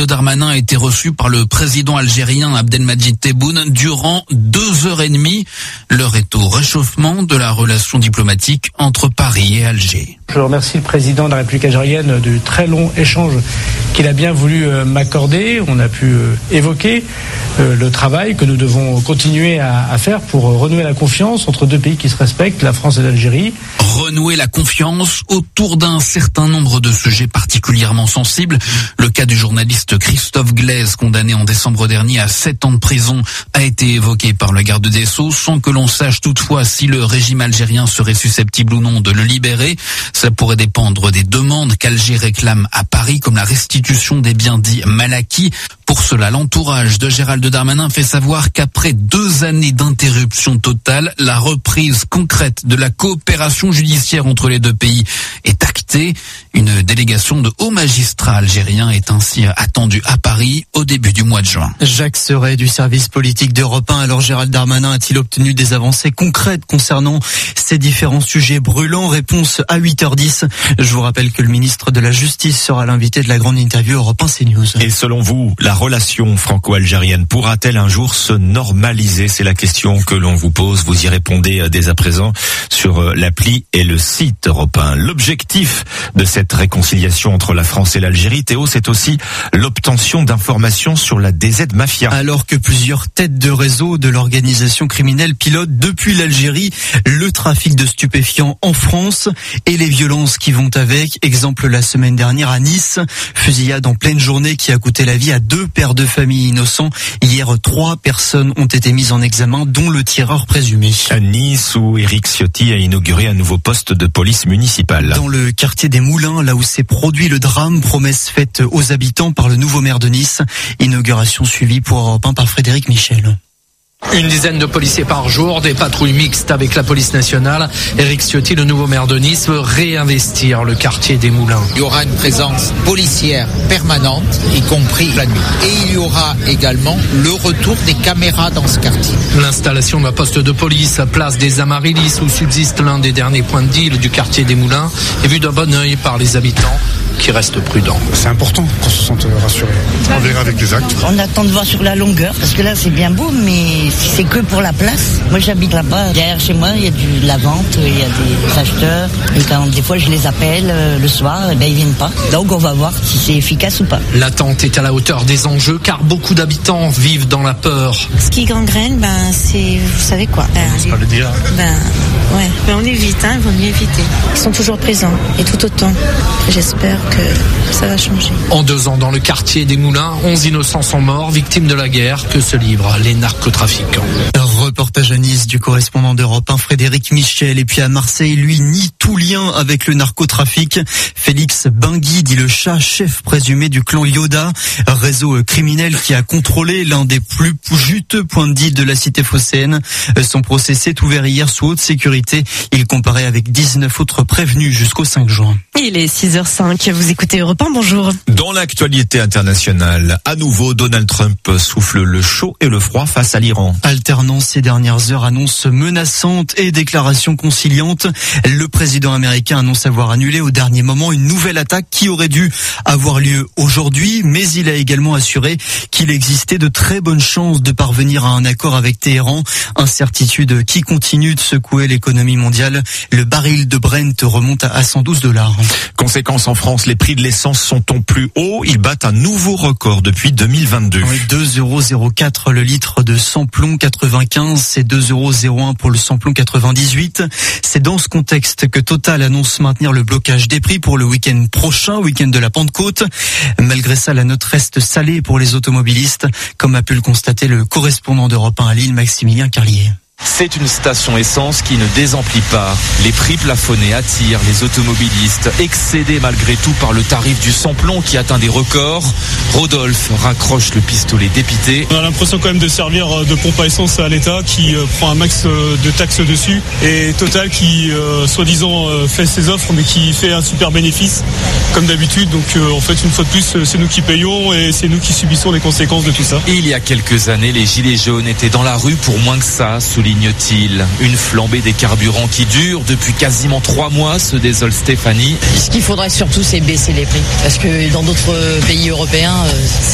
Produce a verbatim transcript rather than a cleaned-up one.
Darmanin a été reçu par le président algérien Abdelmadjid Tebboune durant deux heures et demie. L'heure est au réchauffement de la relation diplomatique entre Paris et Alger. Je remercie le président de la République algérienne du très long échange qu'il a bien voulu m'accorder. On a pu évoquer le travail que nous devons continuer à faire pour renouer la confiance entre deux pays qui se respectent, la France et l'Algérie. Renouer la confiance autour d'un certain nombre de sujets particulièrement sensibles. Le cas du journaliste Christophe Glaise, condamné en décembre dernier à sept ans de prison, a été évoqué par le garde des Sceaux, sans que l'on sache toutefois si le régime algérien serait susceptible ou non de le libérer. Ça pourrait dépendre des demandes qu'Alger réclame à Paris, comme la restitution des biens dits mal acquis. Pour cela, l'entourage de Gérald Darmanin fait savoir qu'après deux années d'interruption totale, la reprise concrète de la coopération judiciaire entre les deux pays est actée. Une délégation de hauts magistrats algériens est ainsi attendue à Paris au début du mois de juin. Jacques Serret du service politique d'Europe un. Alors Gérald Darmanin a-t-il obtenu des avancées concrètes concernant ces différents sujets brûlants? Réponse à huit heures dix. Je vous rappelle que le ministre de la Justice sera l'invité de la grande interview Europe un CNews. Et selon vous, la relation franco-algérienne pourra-t-elle un jour se normaliser? C'est la question que l'on vous pose. Vous y répondez dès à présent sur l'appli et le site Europe un. L'objectif de cette réconciliation entre la France et l'Algérie, Théo, c'est aussi l'obtention d'informations sur la D Z Mafia. Alors que plusieurs têtes de réseau de l'organisation criminelle pilotent depuis l'Algérie le trafic de stupéfiants en France et les violences qui vont avec. Exemple la semaine dernière à Nice, fusillade en pleine journée qui a coûté la vie à deux pères de famille innocents. Hier, trois personnes ont été mises en examen, dont le tireur présumé. À Nice, où Éric Ciotti a inauguré un nouveau poste de police municipale. Dans le quartier des Moulins, là où s'est produit le drame, promesse faite aux habitants par le nouveau maire de Nice. Inauguration suivie pour Europe un par Frédéric Michel. Une dizaine de policiers par jour, des patrouilles mixtes avec la police nationale. Éric Ciotti, le nouveau maire de Nice, veut réinvestir le quartier des Moulins. Il y aura une présence policière permanente, y compris la nuit. Et il y aura également le retour des caméras dans ce quartier. L'installation d'un poste de police à place des Amaryllis, où subsiste l'un des derniers points de deal du quartier des Moulins, est vu d'un bon œil par les habitants qui restent prudents. C'est important qu'on se sente rassuré. On verra avec des actes. On attend de voir sur la longueur, parce que là c'est bien beau, mais si c'est que pour la place, moi j'habite là-bas, derrière chez moi il y a du, de la vente, il y a des acheteurs, et quand des fois je les appelle euh, le soir, eh ben, ils viennent pas. Donc on va voir si c'est efficace ou pas. L'attente est à la hauteur des enjeux, car beaucoup d'habitants vivent dans la peur. Ce qui gangrène, ben c'est, vous savez quoi, ben, c'est pas le dire. Ben ouais, ben, on évite, hein, il vaut mieux éviter. Ils sont toujours présents, et tout autant. J'espère que ça va changer. En deux ans dans le quartier des Moulins, onze innocents sont morts, victimes de la guerre que se livrent les narcotrafiquants. Reportage à Nice du correspondant d'Europe un Frédéric Michel. Et puis à Marseille, lui nie tout lien avec le narcotrafic. Félix Bingui, dit le chat, chef présumé du clan Yoda, réseau criminel qui a contrôlé l'un des plus juteux points de deal de la cité phocéenne. Son procès s'est ouvert hier sous haute sécurité. Il comparait avec dix-neuf autres prévenus jusqu'au cinq juin. Il est six heures cinq, vous écoutez Europe un, bonjour. Dans l'actualité internationale, à nouveau, Donald Trump souffle le chaud et le froid face à l'Iran. Alternance ces dernières heures, annonces menaçantes et déclarations conciliantes. Le président américain annonce avoir annulé au dernier moment une nouvelle attaque qui aurait dû avoir lieu aujourd'hui, mais il a également assuré qu'il existait de très bonnes chances de parvenir à un accord avec Téhéran. Incertitude qui continue de secouer l'économie mondiale. Le baril de Brent remonte à cent douze dollars. Conséquence en France, les prix de l'essence sont au plus haut. Ils battent un nouveau record depuis deux mille vingt-deux. Oui, deux euros zéro quatre le litre de samplon quatre-vingt-quinze, c'est deux euros zéro un pour le samplon quatre-vingt-dix-huit. C'est dans ce contexte que Total annonce maintenir le blocage des prix pour le week-end prochain, week-end de la Pentecôte. Malgré ça, la note reste salée pour les automobilistes, comme a pu le constater le correspondant d'Europe un à Lille, Maximilien Carlier. C'est une station essence qui ne désemplit pas. Les prix plafonnés attirent les automobilistes, excédés malgré tout par le tarif du samplon qui atteint des records. Rodolphe raccroche le pistolet dépité. On a l'impression quand même de servir de pompe à essence à l'État qui prend un max de taxes dessus, et Total qui euh, soi-disant fait ses offres mais qui fait un super bénéfice comme d'habitude. Donc euh, en fait une fois de plus c'est nous qui payons et c'est nous qui subissons les conséquences de tout ça. Il y a quelques années, les gilets jaunes étaient dans la rue pour moins que ça, souligne-t-il. Une flambée des carburants qui dure depuis quasiment trois mois, se désole Stéphanie. Ce qu'il faudrait surtout, c'est baisser les prix. Parce que dans d'autres pays européens,